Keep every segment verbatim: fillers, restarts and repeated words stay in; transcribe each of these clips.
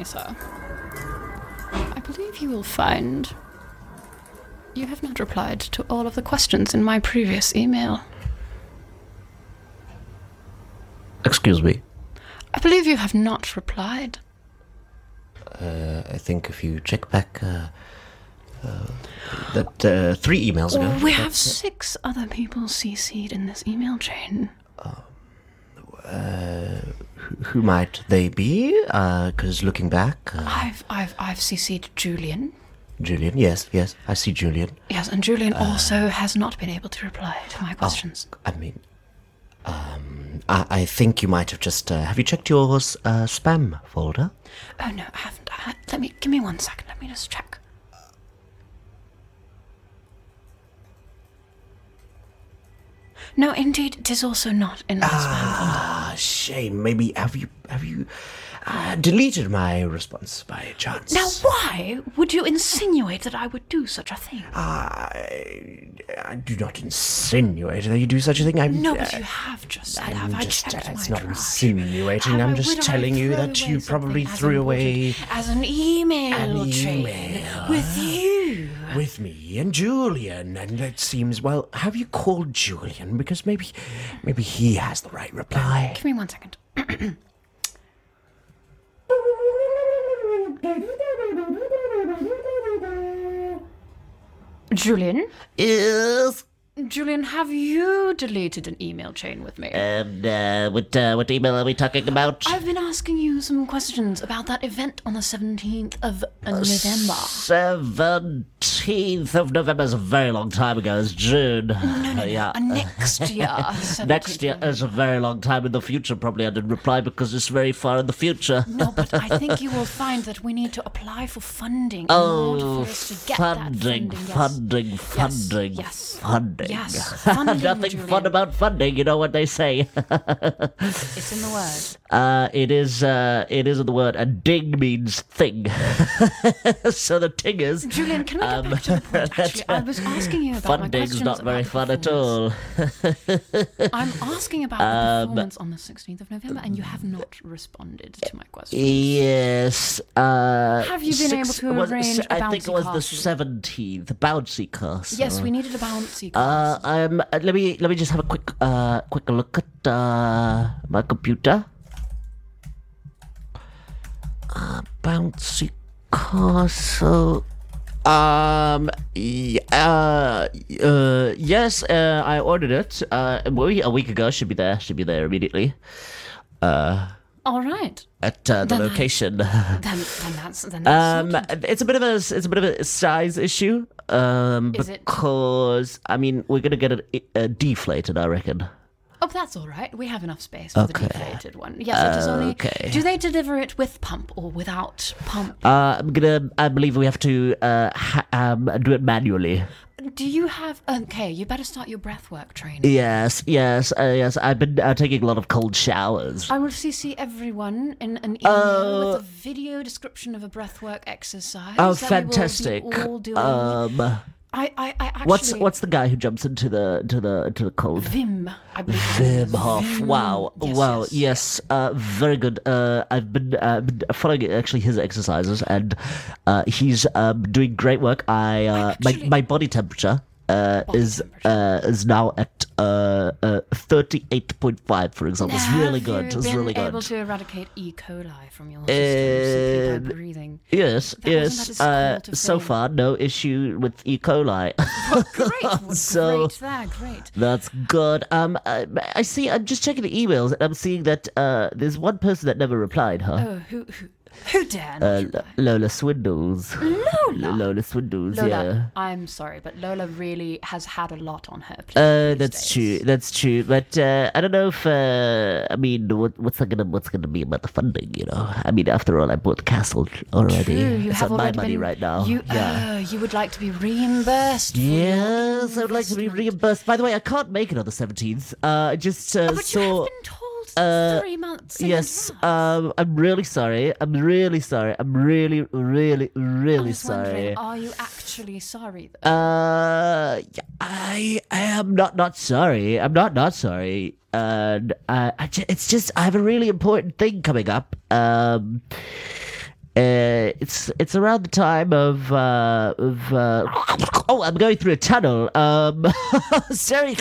me, sir. I believe you will find you have not replied to all of the questions in my previous email. Excuse me? I believe you have not replied. Uh, I think if you check back, uh, uh, that, uh, three emails ago... We have six other people C C'd in this email chain. Uh, who might they be? Because uh, looking back... Uh, I've, I've, I've C C'd Julian. Julian, yes, yes, I see Julian. Yes, and Julian uh, also has not been able to reply to my questions. Oh, I mean, um, I, I think you might have just... Uh, have you checked your uh, spam folder? Oh, no, I haven't. I, let me... Give me one second. Let me just check. No, indeed, it is also not in my ah, spam folder. Ah, shame. Maybe have you have you uh, deleted my response by chance? Now, why would you insinuate that I would do such a thing? I, I do not insinuate that you do such a thing. I'm, no, but uh, you have just said, I'm have I just, checked uh, It's my not trash? insinuating. Have I'm I- just would I telling you throw that you away probably something as threw away important as an email an chain email. with you. with me and Julian, and it seems, well, have you called Julian? Because maybe, maybe he has the right reply. Give me one second. Julian? Yes. Julian, have you deleted an email chain with me? And uh, what uh, what email are we talking about? I've been asking you some questions about that event on the seventeenth of November. Seventeenth of November is a very long time ago. It's June. No, no, no. yeah. Uh, next year. Next year is a very long time in the future. Probably I didn't reply because it's very far in the future. No, but I think you will find that we need to apply for funding in Oh, order for us to get funding, that funding, funding, Yes. funding. Yes, funding, Nothing Julian. fun about funding. You know what they say. It's in the word. Uh, it is. Uh, it is in the word. A ding means thing. So the ting is. Julian, can we get um, back to the point? Actually, I was asking you about my Funding's questions not very about fun the at all. performance. I'm asking about the Um, performance on the sixteenth of November, and you have not responded to my questions. Yes. Uh, Have you been able to was- arrange a I think it bouncy was the castle? seventeenth. Bouncy castle. Yes, we needed a bouncy Uh, castle. um, uh, let me let me just have a quick uh quick look at uh my computer. Uh, bouncy castle. Um. y- Uh. Uh. Yes. Uh. I ordered it. Uh. Maybe a week ago. Should be there. Should be there immediately. Uh. All right. At uh, the Then I- location. Then, then that's then that's Um, sorted. it's a bit of a it's a bit of a size issue. Um, Is it? because I mean we're gonna get it uh, deflated, I reckon. Oh, that's all right. We have enough space for Okay. the deflated one. Yes, it is only. Okay. Do they deliver it with pump or without pump? Uh, I'm gonna. I believe we have to uh ha- um do it manually. Do you have? Okay, you better start your breathwork training. Yes, yes, uh, yes. I've been uh, taking a lot of cold showers. I will C C everyone in an email Oh. with a video description of a breathwork exercise. Oh, that we will be fantastic! all doing. Um, I, I, I actually. what's what's the guy who jumps into the to the to the cold? Vim? I believe. Wim Hof. Wow. Yes, wow. yes. Yes. Uh, very good. Uh, I've been, uh, been following actually his exercises, and uh, he's um, doing great work. I uh, Actually- my my body temperature uh, Body is temperature. uh, is now at uh, uh, thirty-eight point five, for example. It's really Have good. you It's been really able good. to eradicate E. coli from your system simply Uh, by breathing? Yes, That wasn't yes. that his Uh, call to so fame. far, no issue with E. coli. Great, well, So- great there, great. That's good. Um, I, I see. I'm just checking the emails, and I'm seeing that uh, there's one person that never replied, huh? Oh, who, who, who dare not Uh, reply? Lola Swindles. Lola. Lola Swindles. Lola, Yeah. I'm sorry, but Lola really has had a lot on her plate. Uh, these that's days. true. That's true. But uh, I don't know if uh, I mean, what, what's that gonna what's gonna be about the funding? You know, I mean, after all, I bought the castle already. True, you it's have on my already money been, right now. You, yeah. oh, you would like to be reimbursed. for your Yes, I would like to be investment. reimbursed. By the way, I can't make it on the seventeenth. Uh, I just uh, Oh, but saw. you have been told uh, three months. in Yes, advance. um, I'm really sorry. I'm really sorry. I'm really, really, I really was wondering, sorry. are you actually sorry? Though? Uh, yeah, I, I am not not sorry. I'm not not sorry. And uh, I ju- it's just I have a really important thing coming up. Um, Uh, it's it's around the time of uh, of uh, oh, I'm going through a tunnel. Um, sorry.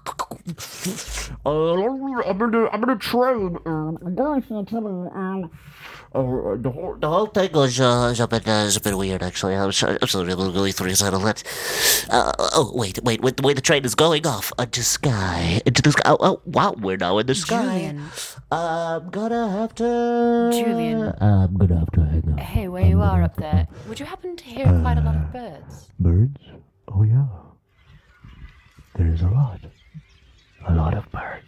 Uh, I'm in a, I'm in a train. Uh, I'm going through a tunnel. Um, uh, the whole the whole thing was uh, is a bit uh, is a bit weird actually. I was absolutely going through a tunnel. That. Uh, oh wait wait wait the way the train is going off into sky into the sky. Oh, oh wow, we're now in the sky. Julian. I'm gonna have to. Julian. I'm gonna have to hang up. Hey, where you are up there, would you happen to hear quite a lot of birds? Birds? Oh yeah. There is a lot. A lot of birds.